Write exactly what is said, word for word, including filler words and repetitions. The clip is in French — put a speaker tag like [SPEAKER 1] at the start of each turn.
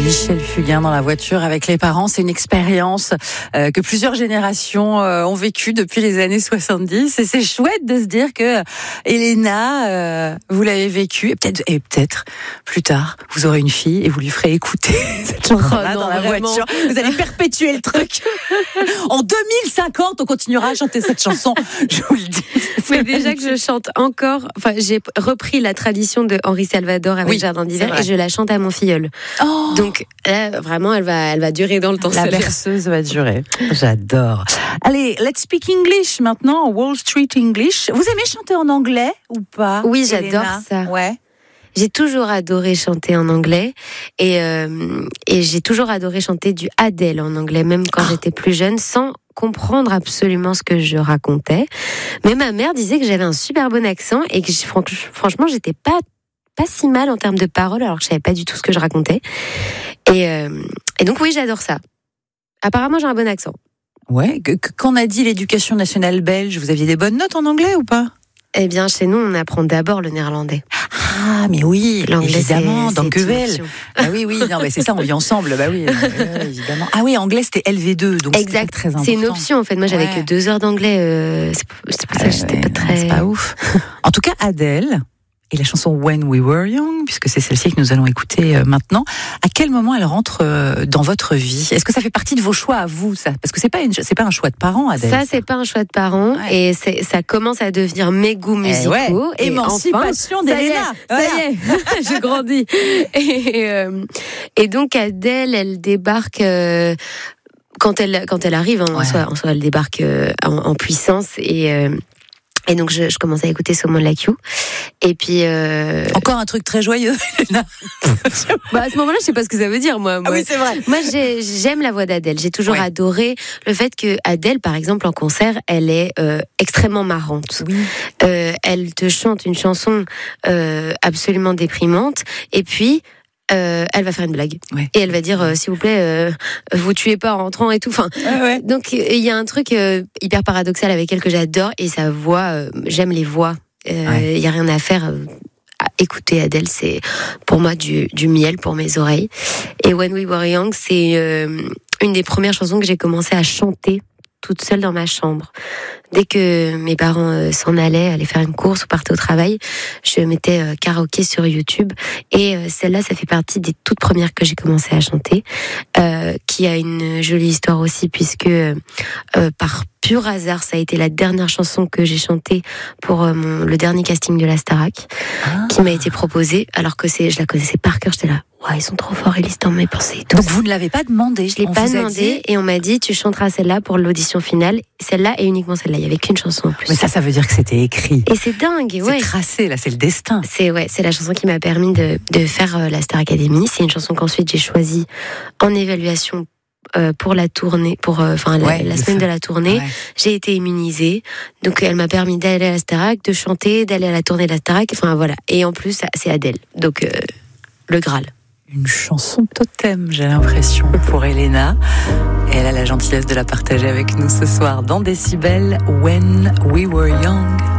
[SPEAKER 1] Michel Fugain dans la voiture avec les parents, c'est une expérience euh, que plusieurs générations euh, ont vécue depuis les années soixante-dix et c'est chouette de se dire que Elena, euh, vous l'avez vécue et peut-être, et peut-être plus tard, vous aurez une fille et vous lui ferez écouter cette chanson-là
[SPEAKER 2] oh non,
[SPEAKER 1] dans la
[SPEAKER 2] vraiment.
[SPEAKER 1] voiture. Vous allez perpétuer le truc. En deux mille cinquante, on continuera à chanter cette chanson, je vous le dis.
[SPEAKER 2] Mais déjà que je chante encore, enfin j'ai repris la tradition de Henri Salvador avec
[SPEAKER 1] Oui,
[SPEAKER 2] Jardin d'hiver
[SPEAKER 1] c'est vrai.
[SPEAKER 2] et je la chante à mon filleul.
[SPEAKER 1] Oh,
[SPEAKER 2] Donc là, vraiment, elle va, elle va durer dans le temps.
[SPEAKER 1] la
[SPEAKER 2] celle-là.
[SPEAKER 1] berceuse va durer. J'adore. Allez, let's speak English maintenant, Wall Street English. Vous aimez chanter en anglais ou pas?
[SPEAKER 2] Oui, j'adore
[SPEAKER 1] Elena
[SPEAKER 2] ça.
[SPEAKER 1] Ouais.
[SPEAKER 2] J'ai toujours adoré chanter en anglais et, euh, et j'ai toujours adoré chanter du Adele en anglais, même quand
[SPEAKER 1] Ah.
[SPEAKER 2] j'étais plus jeune, sans comprendre absolument ce que je racontais. Mais ma mère disait que j'avais un super bon accent et que j'ai- franchement, j'étais pas pas si mal en termes de paroles, alors que je savais pas du tout ce que je racontais. Et, euh, et donc oui, j'adore ça. Apparemment, j'ai un bon accent.
[SPEAKER 1] Ouais. Que- que- Qu'en a dit l'éducation nationale belge? Vous aviez des bonnes notes en anglais ou pas?
[SPEAKER 2] Eh bien, chez nous, on apprend d'abord le néerlandais.
[SPEAKER 1] Ah, mais oui,
[SPEAKER 2] L'anglais,
[SPEAKER 1] évidemment,
[SPEAKER 2] c'est-
[SPEAKER 1] dans
[SPEAKER 2] c'est une
[SPEAKER 1] Quevel.
[SPEAKER 2] option.
[SPEAKER 1] Ah oui, oui, non, mais c'est ça, on vit ensemble, bah oui, euh, évidemment. Ah oui, anglais, c'était L V deux, donc
[SPEAKER 2] Exact.
[SPEAKER 1] c'était très important.
[SPEAKER 2] C'est une option, en fait. Moi, j'avais
[SPEAKER 1] Ouais.
[SPEAKER 2] que deux heures d'anglais. Euh, c'est pour c'est pour ça que j'étais
[SPEAKER 1] Ouais,
[SPEAKER 2] pas
[SPEAKER 1] non,
[SPEAKER 2] très...
[SPEAKER 1] C'est pas ouf. En tout cas, Adele et la chanson When We Were Young, puisque c'est celle-ci que nous allons écouter euh, maintenant. À quel moment elle rentre euh, dans votre vie? Est-ce que ça fait partie de vos choix à vous, ça? Parce que c'est pas une, c'est pas un choix de parents, Adele.
[SPEAKER 2] Ça, c'est pas un choix de parents,
[SPEAKER 1] Ouais.
[SPEAKER 2] et c'est, ça commence à devenir mes goûts
[SPEAKER 1] Eh
[SPEAKER 2] musicaux.
[SPEAKER 1] ouais.
[SPEAKER 2] Et
[SPEAKER 1] Émancipation
[SPEAKER 2] enfin, ça y est,
[SPEAKER 1] d'Elena.
[SPEAKER 2] ça y est, je grandis. Et, euh, et donc Adele, elle débarque. Euh, quand elle quand elle arrive, hein, en,
[SPEAKER 1] Ouais.
[SPEAKER 2] soi, en soi, elle débarque euh, en, en puissance et euh, et donc je, je commence à écouter Someone Like You. Et puis euh,
[SPEAKER 1] Encore un truc très joyeux, Elena.
[SPEAKER 2] bah, à ce moment-là, je sais pas ce que ça veut dire, moi.
[SPEAKER 1] Ah
[SPEAKER 2] moi.
[SPEAKER 1] oui, c'est vrai.
[SPEAKER 2] Moi, j'ai- j'aime la voix d'Adèle. J'ai toujours
[SPEAKER 1] Ouais.
[SPEAKER 2] adoré le fait que Adèle, par exemple, en concert, elle est euh, extrêmement marrante.
[SPEAKER 1] Oui.
[SPEAKER 2] Euh, elle te chante une chanson euh, absolument déprimante, et puis euh, elle va faire une blague.
[SPEAKER 1] Ouais.
[SPEAKER 2] Et elle va dire, euh, s'il vous plaît, euh, vous tuez pas en rentrant et tout. Enfin,
[SPEAKER 1] Ouais, ouais.
[SPEAKER 2] donc il y a un truc euh, hyper paradoxal avec elle que j'adore, et sa voix, euh, j'aime les voix. Il
[SPEAKER 1] Ouais.
[SPEAKER 2] y a rien à faire. euh, à écouter Adèle, c'est pour moi du, du miel pour mes oreilles. Et When We Were Young, c'est euh, une des premières chansons que j'ai commencé à chanter toute seule dans ma chambre. Dès que mes parents euh, s'en allaient, allaient faire une course ou partaient au travail, je mettais euh, karaoké sur YouTube. Et euh, celle-là, ça fait partie des toutes premières que j'ai commencé à chanter, euh, qui a une jolie histoire aussi, puisque euh, euh, par pur hasard, ça a été la dernière chanson que j'ai chantée pour euh, mon, le dernier casting de la Starac,
[SPEAKER 1] Ah.
[SPEAKER 2] qui m'a été proposée, alors que c'est, je la connaissais par cœur. J'étais là, ouais, ils sont trop forts, ils lisent dans mes pensées. et tout.
[SPEAKER 1] Donc vous ne l'avez pas demandé?
[SPEAKER 2] Je l'ai
[SPEAKER 1] On
[SPEAKER 2] pas
[SPEAKER 1] vous a
[SPEAKER 2] demandé,
[SPEAKER 1] dit-
[SPEAKER 2] et on m'a dit, tu chanteras celle-là pour l'audition finale. Celle-là et uniquement celle-là. Il y avait qu'une chanson en plus.
[SPEAKER 1] Mais ça, ça veut dire que c'était écrit.
[SPEAKER 2] Et c'est dingue,
[SPEAKER 1] C'est
[SPEAKER 2] ouais.
[SPEAKER 1] tracé, là, c'est le destin.
[SPEAKER 2] C'est ouais, c'est la chanson qui m'a permis de, de faire euh, la Star Academy. C'est une chanson qu'ensuite j'ai choisie en évaluation euh, pour la tournée, pour euh, enfin la,
[SPEAKER 1] Ouais,
[SPEAKER 2] la
[SPEAKER 1] le
[SPEAKER 2] semaine
[SPEAKER 1] fait.
[SPEAKER 2] de la tournée.
[SPEAKER 1] Ouais.
[SPEAKER 2] J'ai été immunisée, donc elle m'a permis d'aller à la Starac, de chanter, d'aller à la tournée de la Starac. Enfin voilà. Et en plus, c'est Adèle, donc euh, le Graal.
[SPEAKER 1] Une chanson totem, j'ai l'impression, pour Elena. Et elle a la gentillesse de la partager avec nous ce soir dans Décibel, When We Were Young.